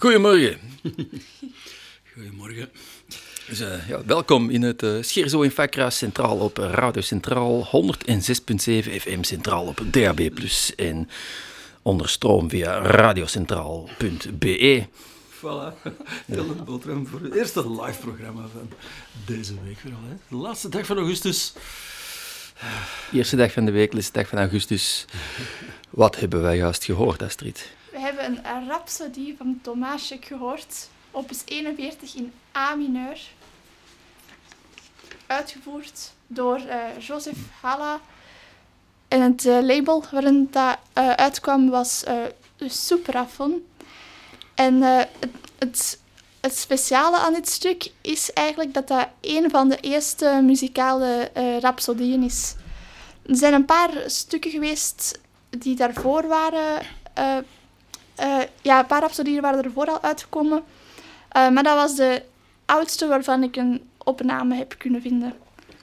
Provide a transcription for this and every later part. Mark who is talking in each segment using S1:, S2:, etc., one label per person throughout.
S1: Goedemorgen.
S2: Goedemorgen.
S1: Dus, welkom in het Scheerzo in Fakra Centraal op Radio Centraal 106.7 FM Centraal op DAB+. En onder stroom via radiocentraal.be.
S2: Voilà, heel een boterham voor het eerste live programma van deze week vooral. Hè. De laatste dag van augustus.
S1: Eerste dag van de week, laatste dag van augustus. Wat hebben wij juist gehoord, Astrid?
S3: We hebben een Rhapsodie van Tomášek gehoord, opus 41 in A mineur. Uitgevoerd door Joseph Hala. En het label waarin dat uitkwam was Supraphon. En het speciale aan dit stuk is eigenlijk dat dat een van de eerste muzikale rhapsodieën is. Er zijn een paar stukken geweest die daarvoor waren. Een paar rhapsodieën waren ervoor al uitgekomen. Maar dat was de oudste waarvan ik een opname heb kunnen vinden.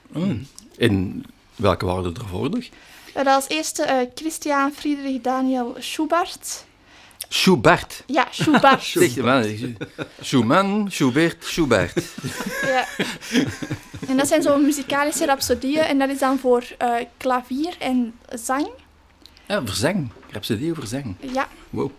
S1: En welke waren er ervoor nog?
S3: Dat als eerste Christian Friedrich Daniel Schubert.
S1: Schubert.
S3: Ja, Schubert.
S1: Zeg je maar. Schumann, Schubert, Schubert.
S3: Ja. En dat zijn zo'n muzikalische rhapsodieën. En dat is dan voor klavier en zang.
S1: Ja, verzang. Rhapsodie over zang.
S3: Ja.
S1: Wow.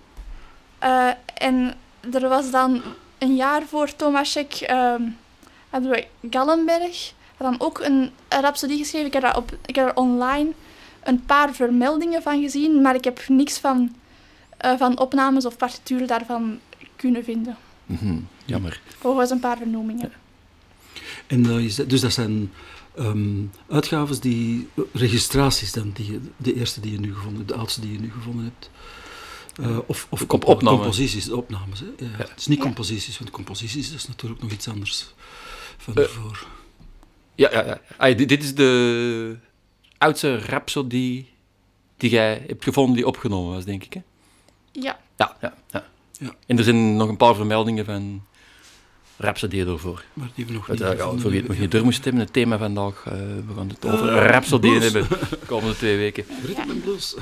S3: En er was dan een jaar voor Tomášek hadden we Gallenberg. Had dan ook een rhapsodie geschreven. Ik heb er online een paar vermeldingen van gezien, maar ik heb niks van opnames of partituren daarvan kunnen vinden.
S1: Mm-hmm. Jammer.
S3: Volgens een paar vernoemingen.
S2: Ja. En dus dat zijn uitgaves registraties dan, de eerste die je nu gevonden hebt, de oudste die je nu gevonden hebt. Of composities, opnames. Hè? Ja. Het is niet composities, want composities dat is natuurlijk nog iets anders van ervoor.
S1: Ja. Dit is de oudste rhapsodie die jij hebt gevonden die opgenomen was, denk ik, hè?
S3: Ja.
S1: Ja. En er zijn nog een paar vermeldingen van rhapsodieën ervoor.
S2: Maar die we nog
S1: niet
S2: gevonden.
S1: voor wie het nog niet door moest hebben, het thema vandaag, we gaan het over rhapsodieën hebben de komende 2 weken.
S2: Rhythm and blues.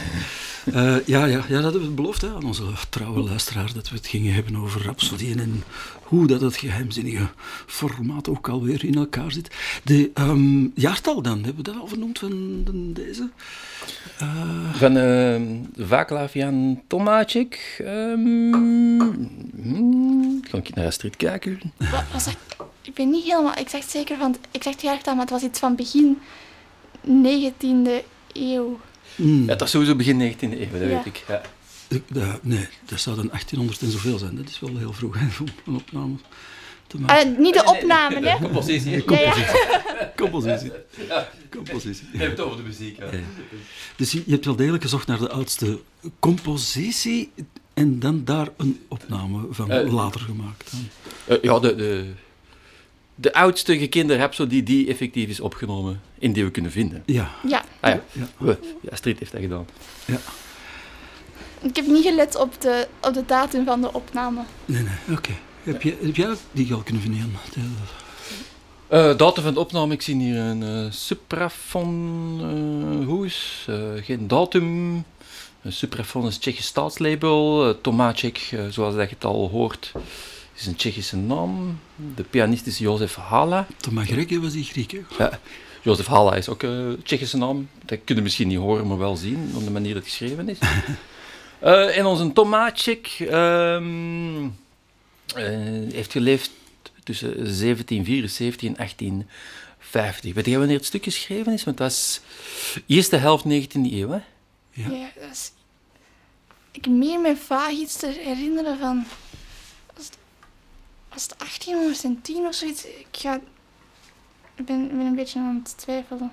S2: Ja, dat hebben we beloofd hè, aan onze trouwe luisteraar, dat we het gingen hebben over rhapsodieën en hoe dat het geheimzinnige formaat ook alweer in elkaar zit. De jaartal dan, hebben we dat al vernoemd van deze?
S1: Van Václav Jan Tomášek. Ga ik naar Astrid kijken?
S3: Wat was dat? Ik ben niet helemaal exact zeker van het jaartal, maar het was iets van begin 19e eeuw.
S1: Ja, dat is sowieso begin 19e eeuw, dat weet ik. Ja.
S2: Nee, dat zou dan 1800 en zoveel zijn. Dat is wel heel vroeg hè, om een opname te maken.
S3: Niet de opname, hè?
S1: Compositie.
S2: Compositie.
S1: Je hebt het over de muziek. Ja.
S2: Dus je hebt wel degelijk gezocht naar de oudste compositie en dan daar een opname van later gemaakt.
S1: De oudste gekende rhapsodie die effectief is opgenomen en die we kunnen vinden.
S2: Ja.
S1: Astrid heeft dat gedaan.
S2: Ja.
S3: Ik heb niet gelet op de datum van de opname.
S2: Nee, oké. Heb jij die al kunnen vinden, Jan?
S1: Datum van de opname, ik zie hier een Supraphon hoes, geen datum. Supraphon is een Tsjechisch staatslabel. Tomášek, zoals je het al hoort, is een Tsjechische naam. De pianist is Joseph Hala.
S2: Tomášek was die Griek, hè?
S1: Ja, Joseph Hala is ook een Tsjechische naam. Dat kun je misschien niet horen, maar wel zien, op de manier dat het geschreven is. En onze Tomášek heeft geleefd tussen 1774 en 1850. Weet je wanneer het stuk geschreven is? Want dat is eerste helft 19e eeuw, hè?
S3: Ja, dat is... Ik meen me vaag iets te herinneren van... Was het 1810 of zoiets? Ik ben een beetje aan het twijfelen.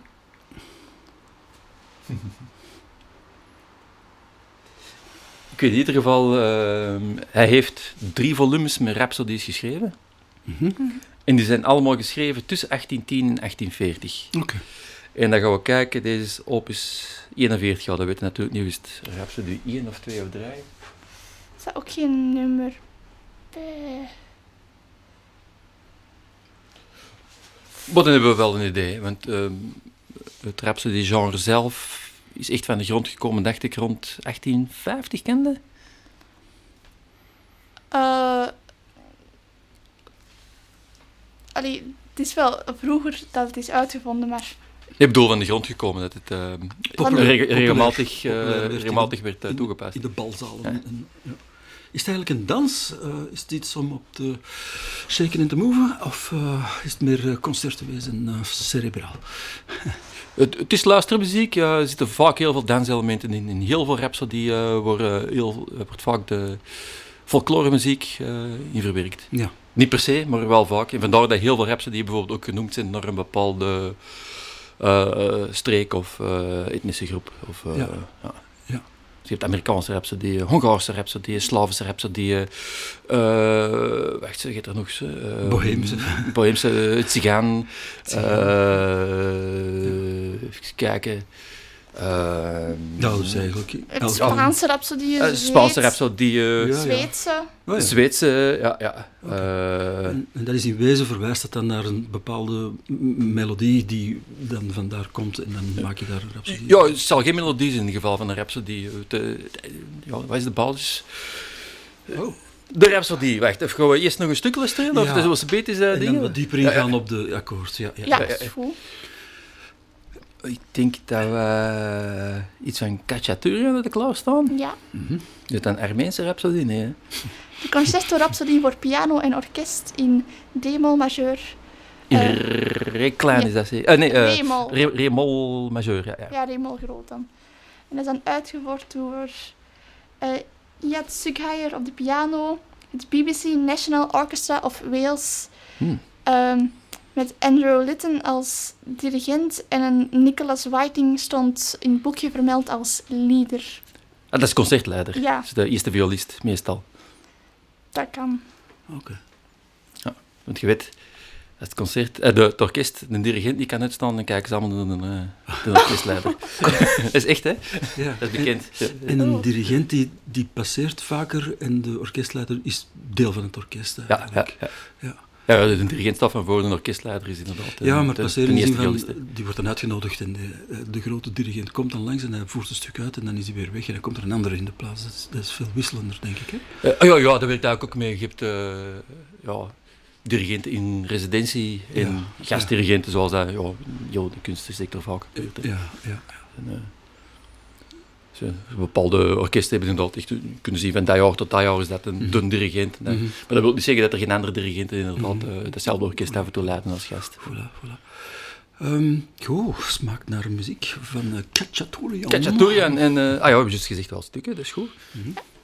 S1: Ik weet in ieder geval... hij heeft 3 volumes met rhapsodies geschreven.
S2: Mm-hmm.
S1: En die zijn allemaal geschreven tussen 1810 en 1840.
S2: Oké.
S1: En dan gaan we kijken, deze is opus 41. Ja, dat weet je natuurlijk niet. Is het rhapsodie 1 of 2 of 3?
S3: Er staat ook geen nummer bij.
S1: Maar dan hebben we wel een idee, want het rhapsodie-genre zelf is echt van de grond gekomen, dacht ik, rond 1850, kende?
S3: Het is wel vroeger dat het is uitgevonden, maar...
S1: Ik bedoel van de grond gekomen, dat het regelmatig werd toegepast.
S2: In de balzalen. Ja. Ja. Is het eigenlijk een dans? Is het iets om op te shaken en te moven? Of is het meer concertwees en cerebraal?
S1: Het is luistermuziek. Er zitten vaak heel veel danselementen in. In heel veel Rhapsody wordt vaak de folkloremuziek in verwerkt. Ja. Niet per se, maar wel vaak. En vandaar dat heel veel Rhapsody bijvoorbeeld ook genoemd zijn naar een bepaalde streek of etnische groep. Ja. Je hebt Amerikaanse Rhapsody, Hongaarse Rhapsody, Slavische Rhapsody, wacht, zeg je er nog eens? Boheemse, Tsigaan, even kijken.
S2: Dus eigenlijk...
S3: Het Spaanse Rhapsody,
S1: Spaanse Rhapsody,
S3: Zweedse.
S1: Zweedse, ja.
S2: En dat is in wezen verwijst dat dan naar een bepaalde melodie die dan vandaar komt en dan maak je daar een Rhapsody.
S1: Ja, het zal geen melodie zijn in het geval van een Rhapsody. Wat is de basis? De Rhapsody, wacht, even gaan we eerst nog een stuk luisteren? Of zoals het beter is
S2: en dan wat dieper ingaan op de akkoord.
S3: Ja, dat is goed.
S1: Ik denk dat we iets van Khachaturian hadden klaarstaan.
S3: Ja.
S1: Is het een Armeense Rhapsody? Nee, hè?
S3: De Concerto Rhapsody voor piano en orkest in D-mol majeur.
S1: In re klein is dat zeker? Nee, re-mol majeur, ja.
S3: Ja, re-mol groot dan. En dat is dan uitgevoerd door Iyad Sughayer op de piano, het BBC National Orchestra of Wales, met Andrew Litton als dirigent en een Nicholas Whiting stond in het boekje vermeld als leader.
S1: Dat is concertleider.
S3: Ja.
S1: Dat is de eerste violist, meestal.
S3: Dat kan.
S2: Oké.
S1: Ja, want je weet, als het orkest, de dirigent die kan uitstaan, dan kijken ze allemaal naar de orkestleider. Dat is echt, hè? Ja. Dat is bekend.
S2: En een dirigent die passeert vaker en de orkestleider is deel van het orkest.
S1: Ja, de dirigent staat van voor, de orkestleider is inderdaad
S2: ja, maar passeren die wordt dan uitgenodigd en de grote dirigent komt dan langs en hij voert een stuk uit en dan is hij weer weg en dan komt er een ander in de plaats. Dat is veel wisselender, denk ik. Hè?
S1: Ja, daar werkt eigenlijk ook mee. Je hebt dirigenten in residentie en gastdirigenten zoals dat de kunstensector vaak gebeurt.
S2: Ja.
S1: Bepaalde orkesten hebben inderdaad echt kunnen zien van dat jaar tot dat jaar is dat een dirigent. Maar dat wil niet zeggen dat er geen andere dirigenten inderdaad datzelfde orkest af en toe leiden als gast.
S2: Voilà. Smaakt naar muziek van Khachaturian.
S1: Khachaturian en we hebben juist gezegd wel stukken, dat is goed.